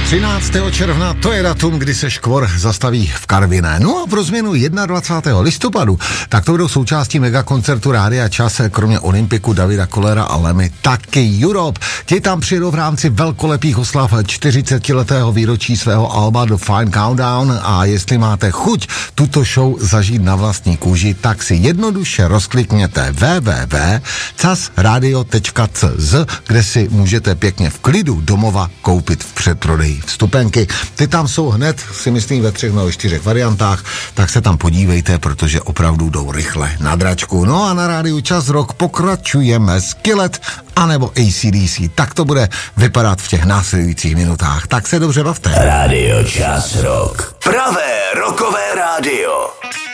13. června, to je datum, kdy se škvor zastaví v Karviné. No a pro změnu 21. listopadu, tak to budou součástí megakoncertu Rádia Čas, kromě Olympiku, Davida Kollera a Lemmy, taky Europe. Ti tam přijedou v rámci velkolepých oslav 40letého výročí svého alba The Fine Countdown a jestli máte chuť tuto show zažít na vlastní kůži, tak si jednoduše rozklikněte www.casradio.cz, kde si můžete pěkně v klidu domova koupit v předprodeji vstupenky. Ty tam jsou hned, si myslím, ve 3 nebo 4 variantách, tak se tam podívejte, protože opravdu jdou rychle na dračku. No a na rádiu Čas Rock pokračujeme Skillet anebo AC/DC. Tak to bude vypadat v těch následujících minutách. Tak se dobře bavte. Rádio Čas Rock. Pravé rockové rádio.